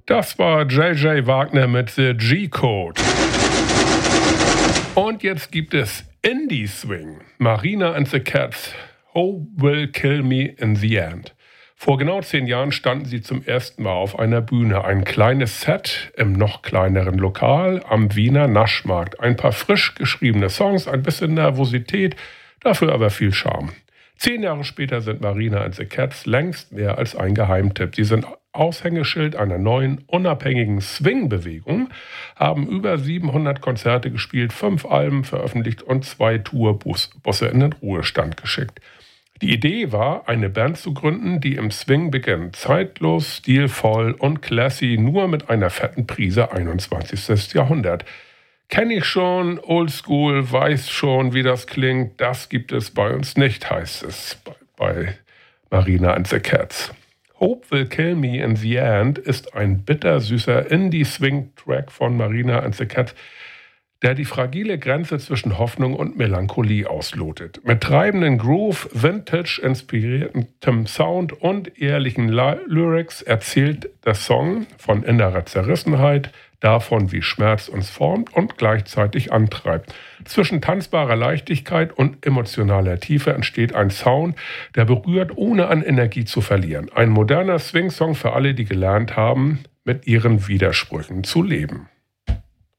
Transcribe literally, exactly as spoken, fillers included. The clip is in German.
Das war J J Wagner mit The G-Code. Und jetzt gibt es Indie Swing. Marina and the Cats, Who Will Kill Me in the End. Vor genau zehn Jahren standen sie zum ersten Mal auf einer Bühne. Ein kleines Set im noch kleineren Lokal am Wiener Naschmarkt. Ein paar frisch geschriebene Songs, ein bisschen Nervosität, dafür aber viel Charme. Zehn Jahre später sind Marina and the Cats längst mehr als ein Geheimtipp. Sie sind Aushängeschild einer neuen, unabhängigen Swing-Bewegung, haben über siebenhundert Konzerte gespielt, fünf Alben veröffentlicht und zwei Tourbusse in den Ruhestand geschickt. Die Idee war, eine Band zu gründen, die im Swing beginnt. Zeitlos, stilvoll und classy, nur mit einer fetten Prise einundzwanzigstes Jahrhundert. Kenn ich schon, oldschool, weiß schon, wie das klingt. Das gibt es bei uns nicht, heißt es bei, bei Marina and the Cats. Hope Will Kill Me in the End ist ein bittersüßer Indie-Swing-Track von Marina and the Cats, der die fragile Grenze zwischen Hoffnung und Melancholie auslotet. Mit treibenden Groove, Vintage-inspiriertem Sound und ehrlichen Lyrics erzählt der Song von innerer Zerrissenheit, davon, wie Schmerz uns formt und gleichzeitig antreibt. Zwischen tanzbarer Leichtigkeit und emotionaler Tiefe entsteht ein Sound, der berührt, ohne an Energie zu verlieren. Ein moderner Swing-Song für alle, die gelernt haben, mit ihren Widersprüchen zu leben.